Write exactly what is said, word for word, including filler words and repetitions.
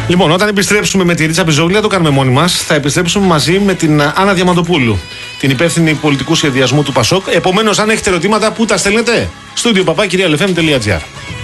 Λοιπόν, όταν επιστρέψουμε με τη Ρίτσα Πιζόγλου, δεν το κάνουμε μόνοι μας. Θα επιστρέψουμε μαζί με την Άννα Διαμαντοπούλου, την υπεύθυνη πολιτικού σχεδιασμού του Πασόκ. Επομένως, αν έχετε ερωτήματα, πού τα στέλνετε? στούντιο παπάκι κυρία ελ εφ εμ τελεία τζι άρ.